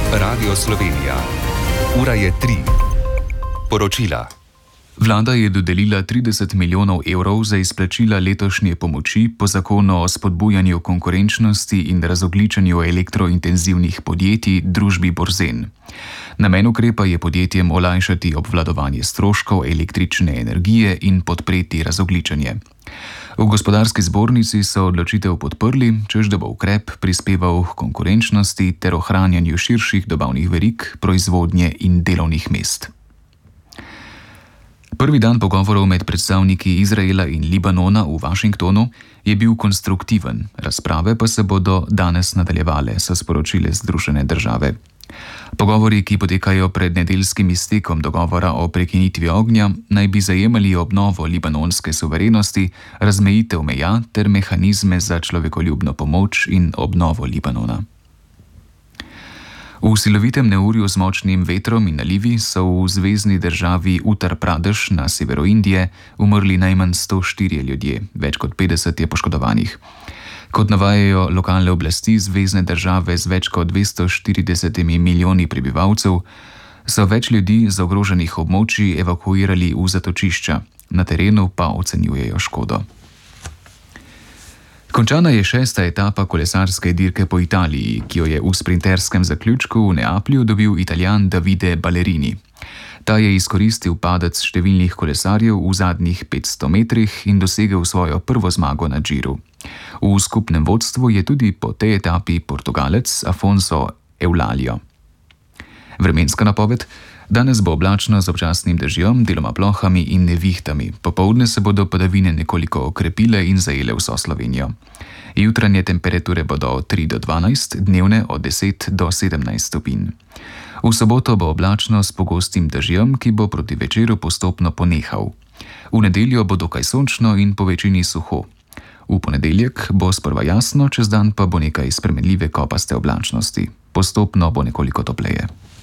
Radio Slovenija. Ura je 3. Poročila. Vlada je dodelila 30 milijonov evrov za izplačila letošnje pomoči po zakonu o spodbujanju konkurenčnosti in razogljičenju elektrointenzivnih podjetij družbi Borzen. Namen ukrepa je podjetjem olajšati obvladovanje stroškov električne energije in podpreti razogljičenje. V gospodarski zbornici so odločitev podprli, češ da bo ukrep prispeval k konkurenčnosti ter ohranjanju širših dobavnih verig, proizvodnje in delovnih mest. Prvi dan pogovorov med predstavniki Izraela in Libanona v Washingtonu je bil konstruktiven, razprave pa se bodo danes nadaljevale, so sporočile Združene države. Pogovori, ki potekajo pred nedeljskim iztekom dogovora o prekinitvi ognja, naj bi zajemali obnovo libanonske suverenosti, razmejitev meja ter mehanizme za človekoljubno pomoč in obnovo Libanona. V silovitem neurju z močnim vetrom in nalivi so v zvezni državi Uttar Pradesh na severu Indije umrli najmanj 104 ljudje, več kot 50 je poškodovanih. Kot navajajo lokalne oblasti zvezne države z več kot 240 milijoni prebivalcev, so več ljudi z ogroženih območij evakuirali v zatočišča, na terenu pa ocenjujejo škodo. Končana je 6. etapa kolesarske dirke po Italiji, ki jo je v sprinterskem zaključku v Neaplju dobil Italijan Davide Ballerini. Ta je izkoristil padec številnih kolesarjev v zadnjih 500 metrih in dosegel svojo prvo zmago na Giru. V skupnem vodstvu je tudi po tej etapi Portugalec Afonso Eulalio. Vremenska napoved: danes bo oblačno z občasnim dežjem, deloma plohami in nevihtami. Popoldne se bodo padavine nekoliko okrepile in zajele vso Slovenijo. Jutranje temperature bodo od 3 do 12, dnevne od 10 do 17 stopinj. V soboto bo oblačno s pogostim dežjem, ki bo proti večeru postopno ponehal. V nedeljo bo dokaj sončno in po večini suho. V ponedeljek bo sprva jasno, čez dan pa bo nekaj spremenljive kopaste oblačnosti. Postopno bo nekoliko topleje.